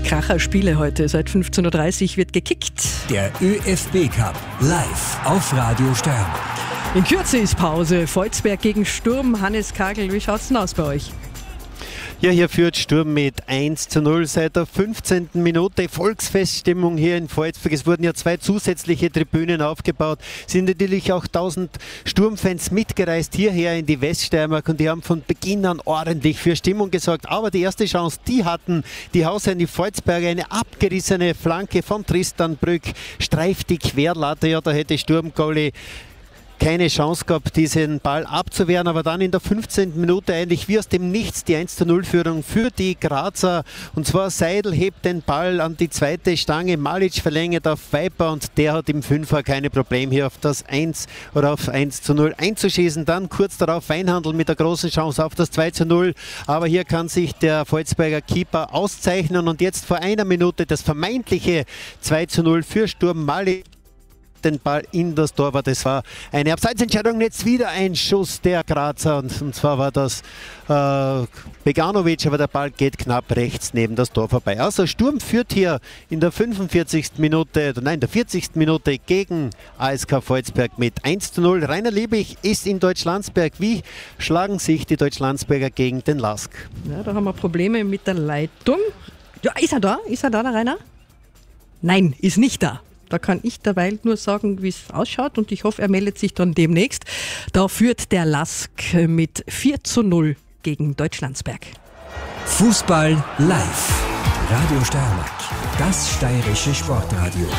Kracher-Spiele heute. Seit 15.30 Uhr wird gekickt. Der ÖFB Cup live auf Radio Stern. In Kürze ist Pause. Volzberg gegen Sturm. Hannes Kagel, wie schaut's denn aus bei euch? Ja, hier führt Sturm mit 1:0 seit der 15. Minute. Volksfeststimmung hier in Volzberg. Es wurden ja 2 zusätzliche Tribünen aufgebaut. Sind natürlich auch 1000 Sturmfans mitgereist hierher in die Weststeiermark und die haben von Beginn an ordentlich für Stimmung gesorgt. Aber die erste Chance, die hatten die Hausherren, die Volzberger, eine abgerissene Flanke von Tristan Brück, streift die Querlatte. Ja, da hätte Sturm-Goalie keine Chance gehabt, diesen Ball abzuwehren, aber dann in der 15. Minute eigentlich wie aus dem Nichts die 1:0-Führung für die Grazer. Und zwar Seidel hebt den Ball an die zweite Stange, Malic verlängert auf Viper und der hat im Fünfer keine Probleme hier auf das 1 oder auf 1:0 einzuschießen. Dann kurz darauf Weinhandl mit der großen Chance auf das 2:0, aber hier kann sich der Volzberger Keeper auszeichnen und jetzt vor einer Minute das vermeintliche 2:0 für Sturm. Malic den Ball in das Tor, aber das war eine Abseitsentscheidung. Jetzt wieder ein Schuss der Grazer und zwar war das Beganovic, aber der Ball geht knapp rechts neben das Tor vorbei. Also Sturm führt hier in der 45. Minute, nein, der 40. Minute gegen ASK Volzberg mit 1:0. Rainer Liebig ist in Deutschlandsberg. Wie schlagen sich die Deutschlandsberger gegen den LASK? Ja, da haben wir Probleme mit der Leitung. Ja, ist er da? Ist er da, der Rainer? Nein, ist nicht da. Da kann ich derweil nur sagen, wie es ausschaut und ich hoffe, er meldet sich dann demnächst. Da führt der LASK mit 4:0 gegen Deutschlandsberg. Fußball live. Radio Steiermark, das steirische Sportradio.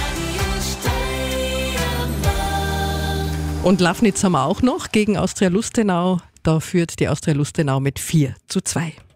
Und Lafnitz haben wir auch noch gegen Austria Lustenau. Da führt die Austria Lustenau mit 4:2.